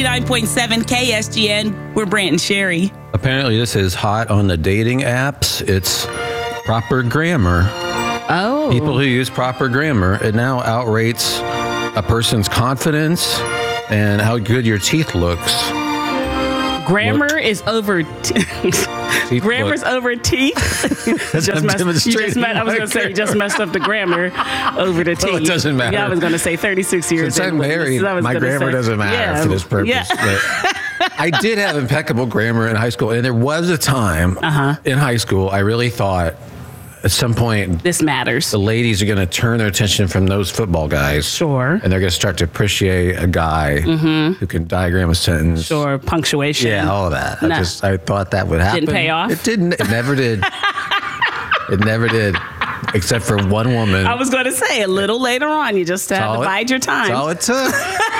9.7 KSGN. We're Brant and Sherry. Apparently, this is hot on the dating apps. It's proper grammar. Oh. People who use proper grammar, it now outrates a person's confidence and how good your teeth looks. Grammar is over. Grammar's over teeth. You just messed up the grammar over the teeth. Well, it doesn't matter. Yeah, I was going to say 36 years. Since I'm married, my grammar doesn't matter for this purpose. Yeah. But I did have impeccable grammar in high school, and there was a time in high school I really thought at some point this matters. The ladies are going to turn their attention from those football guys. Sure. And they're going to start to appreciate a guy who can diagram a sentence. Sure. Punctuation. Yeah, all of that. I thought that would happen. Didn't pay off? It didn't. It never did. It never did. Except for one woman. I was going to say a little later on. You just had to bide your time. That's all it took.